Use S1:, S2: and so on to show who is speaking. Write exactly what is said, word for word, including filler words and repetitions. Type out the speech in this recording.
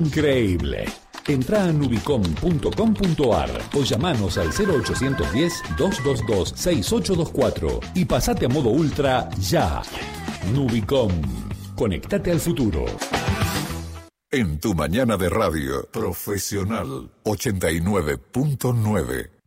S1: Increíble. Entrá a nubicom punto com punto ar o llamanos al cero ochocientos diez, doscientos veintidós, sesenta y ocho veinticuatro y pasate a modo ultra ya. Nubicom. Conectate al futuro.
S2: En tu mañana de radio, Profesional ochenta y nueve punto nueve.